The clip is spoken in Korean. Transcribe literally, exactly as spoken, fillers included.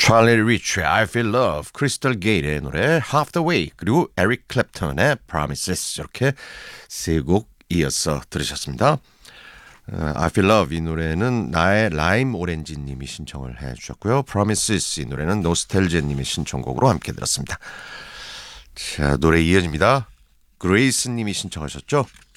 찰리 리치의 I Feel Love, 크리스탈 게일의 노래 Half the Way, 그리고 에릭 클랩턴의 Promises, 이렇게 세 곡 이어서 들으셨습니다. 어, I Feel Love 이 노래는 나의 라임 오렌지 님이 신청을 해주셨고요. Promises 이 노래는 노스텔제 님의 신청곡으로 함께 들었습니다. 자, 노래 이어집니다. 그레이스 님이 신청하셨죠.